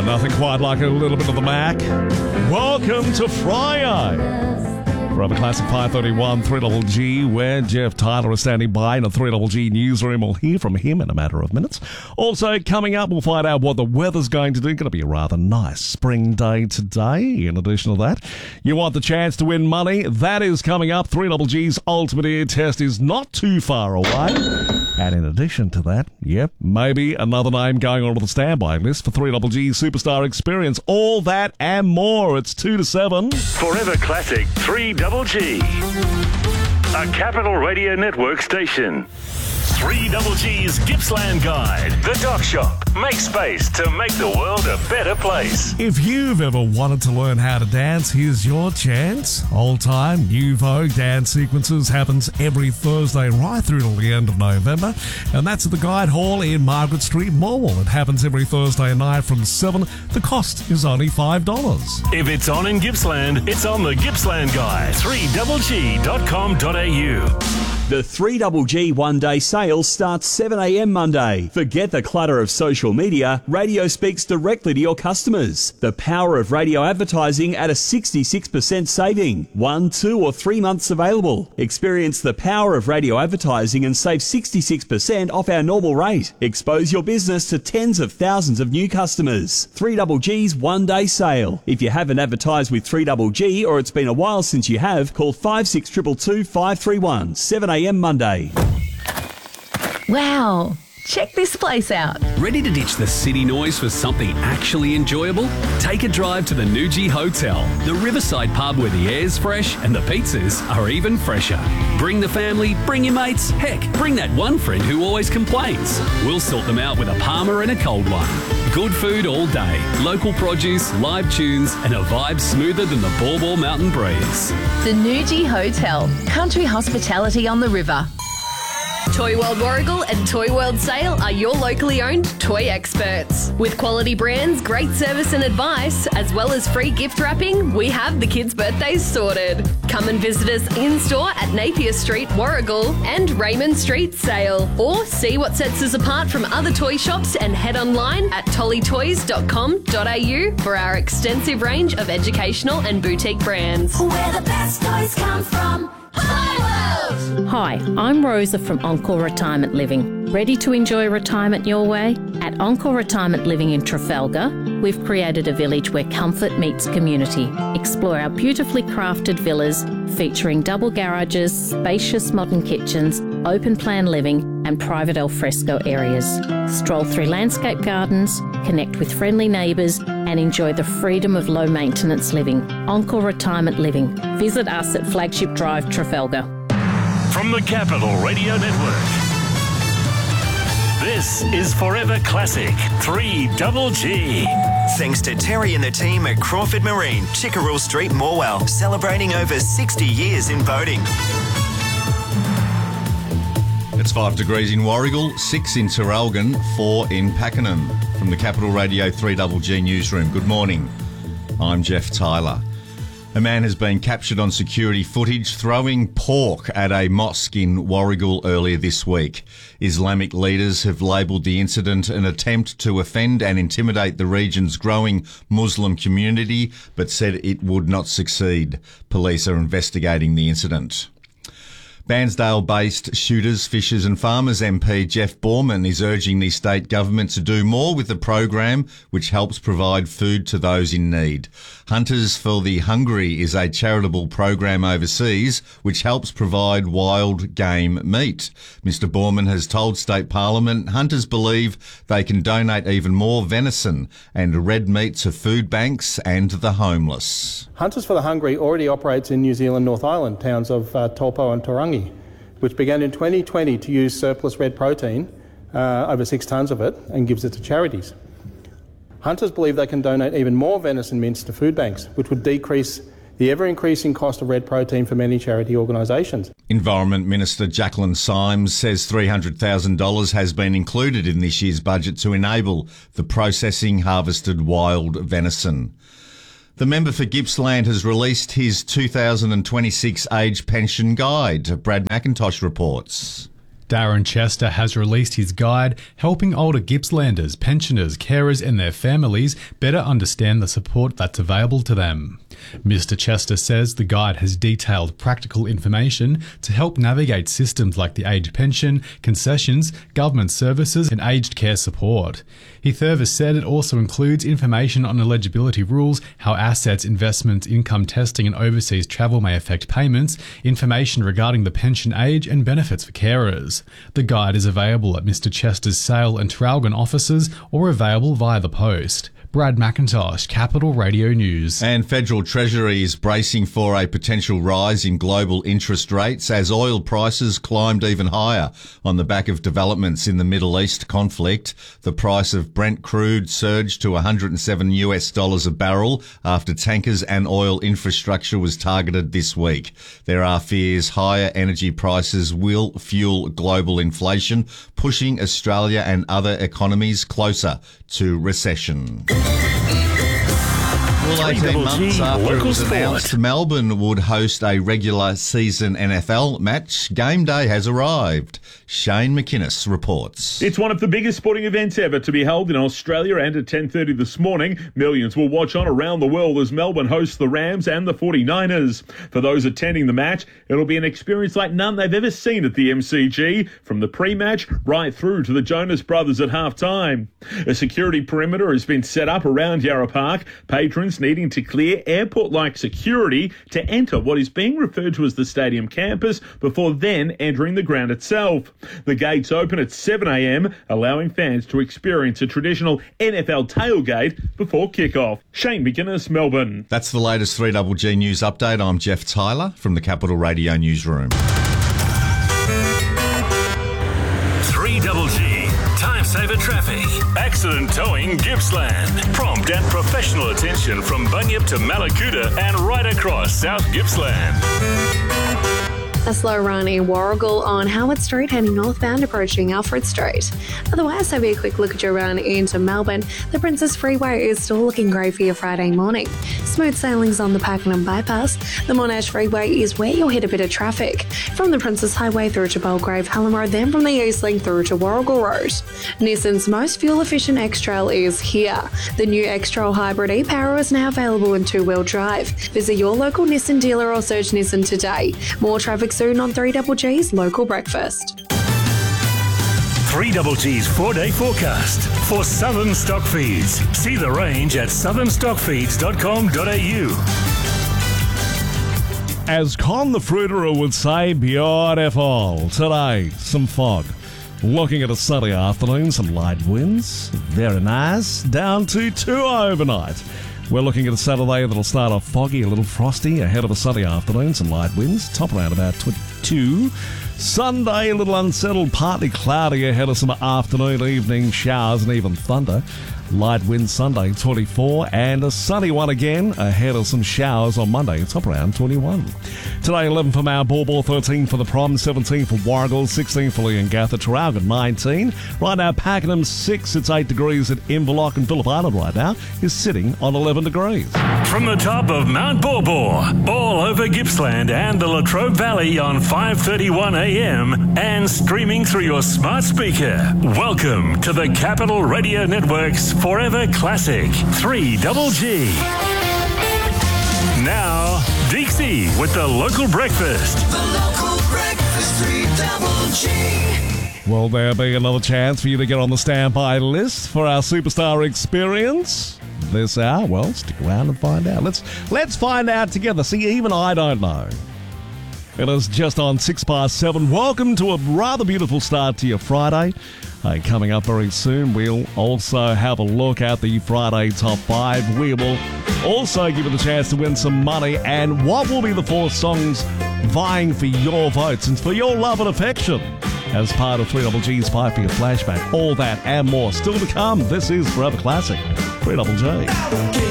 Nothing quite like a little bit of the Mac. Welcome to Friday. Forever Classic 531 3GG, where Jeff Tyler is standing by in a 3GG newsroom. We'll hear from him in a matter of minutes. Also, coming up, we'll find out what the weather's going to do. Going to be a rather nice spring day today. In addition to that, you want the chance to win money? That is coming up. 3GG's Ultimate Ear Test is not too far away. And in addition to that, maybe another name going onto the standby list for 3GG Superstar Experience. All that and more. It's 2 to 7. Forever Classic 3GG. A Capital Radio Network station. 3GG's Gippsland Guide. The Doc Shop. Make space to make the world a better place. If you've ever wanted to learn how to dance, here's your chance. Old-time, new Vogue dance sequences happens every Thursday right through till the end of November. And that's at the Guide Hall in Margaret Street, Morwell. It happens every Thursday night from 7. The cost is only $5. If it's on in Gippsland, it's on the Gippsland Guide. 3GG.com.au. The 3GG one-day sale starts 7 a.m. Monday. Forget the clutter of social media. Radio speaks directly to your customers. The power of radio advertising at a 66% saving. 1, 2 or 3 months available. Experience the power of radio advertising and save 66% off our normal rate. Expose your business to tens of thousands of new customers. 3GG's one-day sale. If you haven't advertised with 3GG or it's been a while since you have, call 56222 531. 7 a.m. Monday. Wow, check this place out. Ready to ditch the city noise for something actually enjoyable? Take a drive to the Nuji Hotel, the riverside pub where the air's fresh and the pizzas are even fresher. Bring the family, bring your mates, heck, bring that one friend who always complains. We'll sort them out with a Palmer and a cold one. Good food all day, local produce, live tunes, and a vibe smoother than the Baw Baw Mountain breeze. The Nuji Hotel, country hospitality on the river. Toy World Warragul and Toy World Sale are your locally owned toy experts. With quality brands, great service and advice, as well as free gift wrapping, we have the kids' birthdays sorted. Come and visit us in-store at Napier Street, Warragul and Raymond Street, Sale. Or see what sets us apart from other toy shops and head online at tollytoys.com.au for our extensive range of educational and boutique brands. Where the best toys come from. Hi, I'm Rosa from Encore Retirement Living. Ready to enjoy retirement your way? At Encore Retirement Living in Trafalgar, we've created a village where comfort meets community. Explore our beautifully crafted villas featuring double garages, spacious modern kitchens, open plan living and private alfresco areas. Stroll through landscape gardens, connect with friendly neighbours and enjoy the freedom of low maintenance living. Encore Retirement Living. Visit us at Flagship Drive, Trafalgar. From the Capital Radio Network, this is Forever Classic 3GG. Thanks to Terry and the team at Crawford Marine, Chickerell Street, Morwell, celebrating over 60 years in boating. It's 5 degrees in Warragul, 6 in Terralgan, 4 in Pakenham. From the Capital Radio 3GG newsroom, good morning. I'm Jeff Tyler. A man has been captured on security footage throwing pork at a mosque in Warragul earlier this week. Islamic leaders have labelled the incident an attempt to offend and intimidate the region's growing Muslim community, but said it would not succeed. Police are investigating the incident. Bairnsdale-based Shooters, Fishers and Farmers MP Jeff Borman is urging the state government to do more with the program which helps provide food to those in need. Hunters for the Hungry is a charitable program overseas which helps provide wild game meat. Mr Borman has told State Parliament hunters believe they can donate even more venison and red meat to food banks and the homeless. Hunters for the Hungry already operates in New Zealand North Island towns of Taupo and Tarangi, which began in 2020 to use surplus red protein, over 6 tonnes of it, and gives it to charities. Hunters believe they can donate even more venison mince to food banks, which would decrease the ever-increasing cost of red protein for many charity organisations. Environment Minister Jacqueline Symes says $300,000 has been included in this year's budget to enable the processing harvested wild venison. The member for Gippsland has released his 2026 age pension guide. Brad McIntosh reports. Darren Chester has released his guide helping older Gippslanders, pensioners, carers and their families better understand the support that's available to them. Mr. Chester says the guide has detailed practical information to help navigate systems like the age pension, concessions, government services and aged care support. He further said it also includes information on eligibility rules, how assets, investments, income testing and overseas travel may affect payments, information regarding the pension age and benefits for carers. The guide is available at Mr. Chester's Sale and Traralgon offices or available via the post. Brad McIntosh, Capital Radio News. And Federal Treasury is bracing for a potential rise in global interest rates as oil prices climbed even higher on the back of developments in the Middle East conflict. The price of Brent crude surged to $107 a barrel after tankers and oil infrastructure was targeted this week. There are fears higher energy prices will fuel global inflation, pushing Australia and other economies closer to recession. Well, 18 months after it was announced Melbourne would host a regular season NFL match, game day has arrived. Shane McInnes reports. It's one of the biggest sporting events ever to be held in Australia, and at 10:30 this morning, millions will watch on around the world as Melbourne hosts the Rams and the 49ers. For those attending the match, it'll be an experience like none they've ever seen at the MCG, from the pre-match right through to the Jonas Brothers at halftime. A security perimeter has been set up around Yarra Park, patrons needing to clear airport-like security to enter what is being referred to as the stadium campus before then entering the ground itself. The gates open at 7 a.m, allowing fans to experience a traditional NFL tailgate before kickoff. Shane McInnes, Melbourne. That's the latest 3GG News update. I'm Jeff Tyler from the Capital Radio Newsroom. 3GG. Time saver traffic. Accident towing Gippsland. Prompt and professional attention from Bunyip to Malakuta and right across South Gippsland. A slow run in Warrigal on Howard Street heading northbound approaching Alfred Street. Otherwise, have a quick look at your run into Melbourne. The Princess Freeway is still looking great for your Friday morning. Smooth sailings on the Pakenham Bypass. The Monash Freeway is where you'll hit a bit of traffic. From the Princess Highway through to Belgrave Hallam Road, then from the East Link through to Warrigal Road. Nissan's most fuel-efficient X-Trail is here. The new X-Trail Hybrid e-Power is now available in two-wheel drive. Visit your local Nissan dealer or search Nissan today. More traffic soon on 3GG's Local Breakfast. 3GG's 4-day forecast for Southern Stockfeeds. See the range at southernstockfeeds.com.au. As Con the Fruiterer would say, beautiful. Today, some fog. Looking at a sunny afternoon, some light winds. Very nice. Down to 2 overnight. We're looking at a Saturday that'll start off foggy, a little frosty, ahead of a sunny afternoon, some light winds, top around about 22. Sunday, a little unsettled, partly cloudy, ahead of some afternoon, evening showers and even thunder. Light wind Sunday, 24, and a sunny one again, ahead of some showers on Monday, top around 21. Today, 11 for Mount Bawbor, 13 for the Prom, 17 for Warrigal, 16 for Leongatha, Traralgon, 19. Right now, Pakenham, 6, it's 8 degrees at Inverloch, and Phillip Island right now is sitting on 11 degrees. From the top of Mount Bawbor, all over Gippsland and the Latrobe Valley on 5:31 a.m. and streaming through your smart speaker. Welcome to the Capital Radio Network's Forever Classic 3GG. Now, Dixie with the Local Breakfast. The Local Breakfast 3GG. Will there be another chance for you to get on the standby list for our Superstar Experience this hour? Well, stick around and find out. Let's find out together. See, even I don't know. It is just on 7:06. Welcome to a rather beautiful start to your Friday. Coming up very soon, we'll also have a look at the Friday Top 5. We will also give you the chance to win some money. And what will be the 4 songs vying for your votes and for your love and affection as part of 3GG's 5 for your flashback? All that and more still to come. This is Forever Classic 3GG.